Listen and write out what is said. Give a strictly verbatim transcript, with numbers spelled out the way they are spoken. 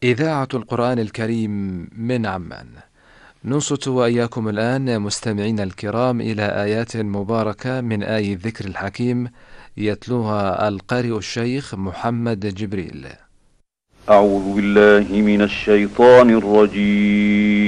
إذاعة القرآن الكريم من عمان. ننصت وإياكم الآن مستمعين الكرام إلى آيات مباركة من آي الذكر الحكيم يتلوها القارئ الشيخ محمد جبريل. أعوذ بالله من الشيطان الرجيم.